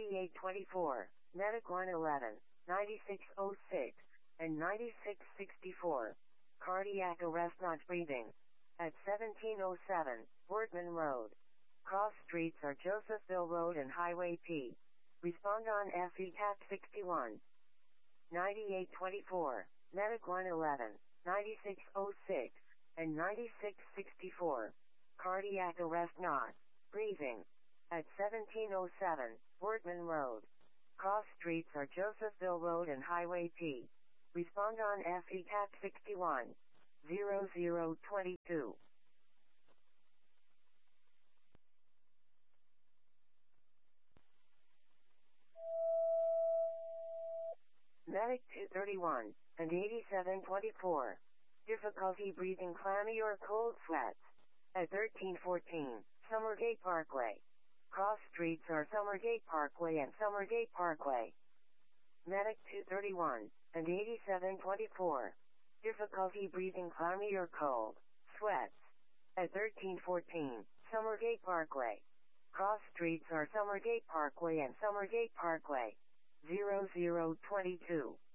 9824, Medic 111, 9606, and 9664. Cardiac arrest not breathing. At 1707, Wortman Road. Cross streets are Josephville Road and Highway P. Respond on FE TAC 61. 9824, Medic 111, 9606, and 9664. Cardiac arrest not breathing. At 1707, Wortman Road. Cross streets are Josephville Road and Highway P. Respond on FE TAC 61. 0022. Medic 231 and 8724. Difficulty breathing, clammy or cold sweats. At 1314, Summergate Parkway. Cross streets are Summergate Parkway and Summergate Parkway. Medic 231 and 8724. Difficulty breathing, clammy or cold sweats. At 1314, Summergate Parkway. Cross streets are Summergate Parkway and Summergate Parkway. 0022.